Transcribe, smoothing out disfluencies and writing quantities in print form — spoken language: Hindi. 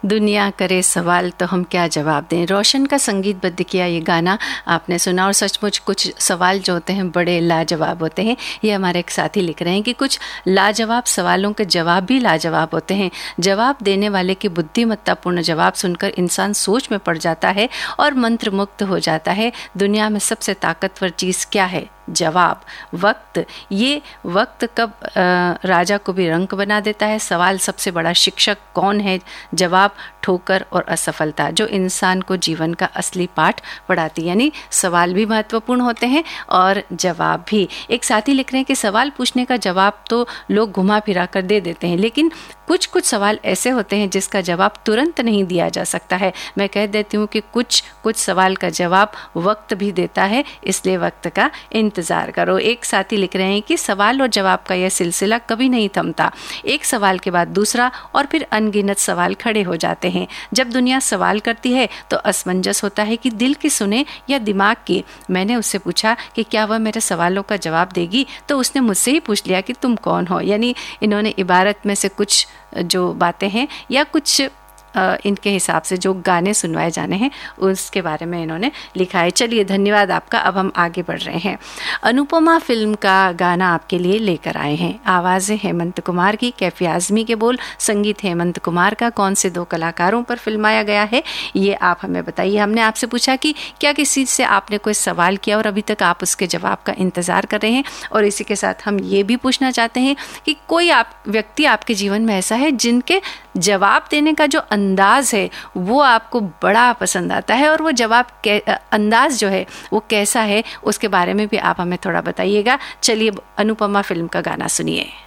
दुनिया करे सवाल तो हम क्या जवाब दें। रोशन का संगीतबद्ध किया ये गाना आपने सुना और सचमुच कुछ सवाल जो होते हैं बड़े लाजवाब होते हैं। ये हमारे एक साथी लिख रहे हैं कि कुछ लाजवाब सवालों के जवाब भी लाजवाब होते हैं। जवाब देने वाले की बुद्धिमत्तापूर्ण जवाब सुनकर इंसान सोच में पड़ जाता है और मंत्रमुग्ध हो जाता है। दुनिया में सबसे ताकतवर चीज़ क्या है? जवाब। वक्त। ये वक्त कब राजा को भी रंक बना देता है। सवाल। सबसे बड़ा शिक्षक कौन है? जवाब। ठोकर और असफलता जो इंसान को जीवन का असली पाठ पढ़ाती है। यानी सवाल भी महत्वपूर्ण होते हैं और जवाब भी। एक साथी लिख रहे हैं कि सवाल पूछने का जवाब तो लोग घुमा फिरा कर दे देते हैं, लेकिन कुछ सवाल ऐसे होते हैं जिसका जवाब तुरंत नहीं दिया जा सकता है। मैं कह देती हूँ कि कुछ सवाल का जवाब वक्त भी देता है, इसलिए वक्त का इंतज़ार करो। एक साथी लिख रहे हैं कि सवाल और जवाब का यह सिलसिला कभी नहीं थमता। एक सवाल के बाद दूसरा और फिर अनगिनत सवाल खड़े हो जाते हैं। जब दुनिया सवाल करती है तो असमंजस होता है कि दिल की सुने या दिमाग की। मैंने उससे पूछा कि क्या वह मेरे सवालों का जवाब देगी, तो उसने मुझसे ही पूछ लिया कि तुम कौन हो। यानी इन्होंने इबारत में से कुछ जो बातें हैं या कुछ इनके हिसाब से जो गाने सुनवाए जाने हैं उसके बारे में इन्होंने लिखा है। चलिए, धन्यवाद आपका। अब हम आगे बढ़ रहे हैं। अनुपमा फिल्म का गाना आपके लिए लेकर आए हैं। आवाज़ें हेमंत कुमार की, कैफी आज़मी के बोल, संगीत हेमंत कुमार का। कौन से दो कलाकारों पर फिल्माया गया है ये आप हमें बताइए। हमने आपसे पूछा कि क्या किसी से आपने कोई सवाल किया और अभी तक आप उसके जवाब का इंतज़ार कर रहे हैं, और इसी के साथ हम ये भी पूछना चाहते हैं कि कोई व्यक्ति आपके जीवन में ऐसा है जिनके जवाब देने का जो अंदाज है वो आपको बड़ा पसंद आता है, और वो जवाब अंदाज जो है वो कैसा है उसके बारे में भी आप हमें थोड़ा बताइएगा। चलिए, अनुपमा फिल्म का गाना सुनिए।